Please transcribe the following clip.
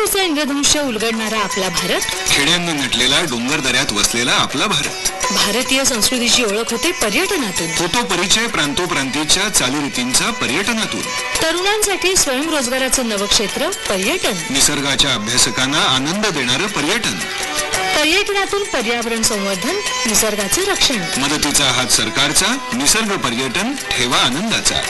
विविधतेचा इंद्रधनुष्य उलगडणारा आपला भारत, खेड्यांनी नटलेला डोंगरदऱ्यात वसलेला आपला भारत. भारतीय संस्कृतीची ओळख होते पर्यटनातून. होतो परिचय प्रांतोप्रांतीच्या चालीरीतींचा पर्यटनातून. तरुणांसाठी स्वयंरोजगाराचं नवं क्षेत्र पर्यटन. निसर्गाच्या अभ्यासकांना आनंद देणारं पर्यटन. पर्यटनातून पर्यावरण संवर्धन, निसर्गाचं रक्षण. मदतीचा हात सरकारचा, निसर्ग पर्यटन ठेवा आनंदाचा.